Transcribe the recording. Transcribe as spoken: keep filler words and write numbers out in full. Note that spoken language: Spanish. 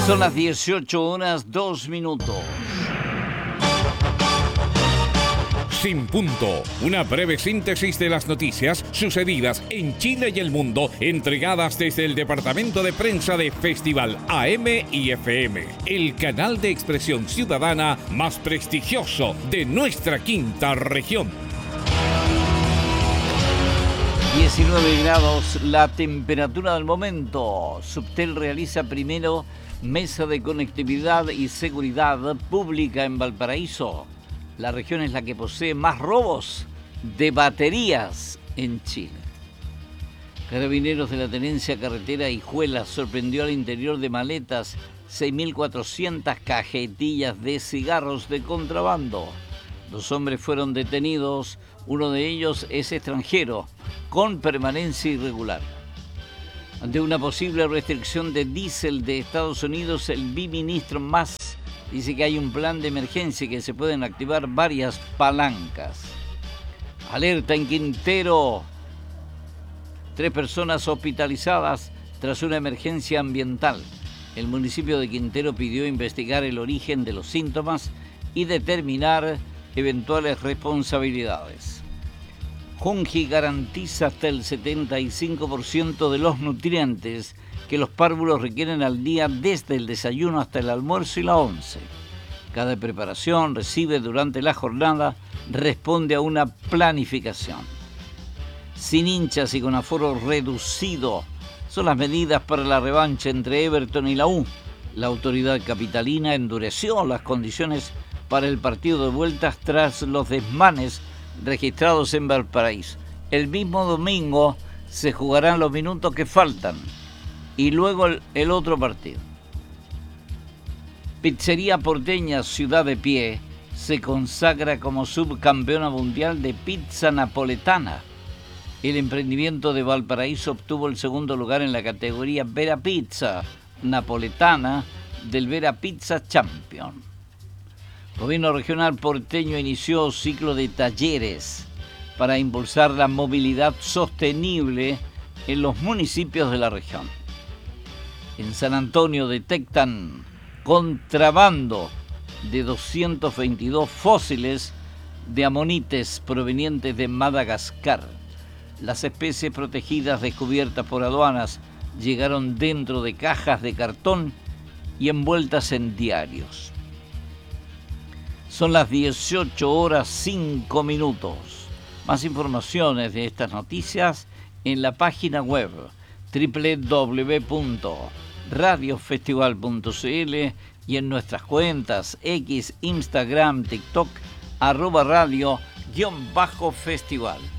Son las dieciocho horas, dos minutos. Sin Punto, una breve síntesis de las noticias sucedidas en Chile y el mundo, entregadas desde el departamento de prensa de Festival A M y F M, el canal de expresión ciudadana más prestigioso de nuestra quinta región. diecinueve grados la temperatura del momento. Subtel realiza primero mesa de conectividad y seguridad pública en Valparaíso. La región es la que posee más robos de baterías en Chile. Carabineros de la Tenencia Carretera Hijuela sorprendió al interior de maletas seis mil cuatrocientas cajetillas de cigarros de contrabando. Dos hombres fueron detenidos, uno de ellos es extranjero, con permanencia irregular. Ante una posible restricción de diésel de Estados Unidos, el biministro Mas dice que hay un plan de emergencia y que se pueden activar varias palancas. Alerta en Quintero. Tres personas hospitalizadas tras una emergencia ambiental. El municipio de Quintero pidió investigar el origen de los síntomas y determinar eventuales responsabilidades. Junji garantiza hasta el setenta y cinco por ciento de los nutrientes que los párvulos requieren al día, desde el desayuno hasta el almuerzo y la once. Cada preparación recibe durante la jornada responde a una planificación. Sin hinchas y con aforo reducido son las medidas para la revancha entre Everton y la U. La autoridad capitalina endureció las condiciones para el partido de vueltas tras los desmanes registrados en Valparaíso. El mismo domingo se jugarán los minutos que faltan y luego el, el otro partido. Pizzería Porteña Ciudad de Pie se consagra como subcampeona mundial de pizza napoletana. El emprendimiento de Valparaíso obtuvo el segundo lugar en la categoría Vera Pizza napoletana del Vera Pizza Champion. Gobierno regional porteño inició ciclo de talleres para impulsar la movilidad sostenible en los municipios de la región. En San Antonio detectan contrabando de doscientos veintidós fósiles de amonites provenientes de Madagascar. Las especies protegidas descubiertas por aduanas llegaron dentro de cajas de cartón y envueltas en diarios. Son las dieciocho horas cinco minutos. Más informaciones de estas noticias en la página web doble u doble u doble u punto radio festival punto c l y en nuestras cuentas X, Instagram, TikTok, arroba radio guión bajo festival.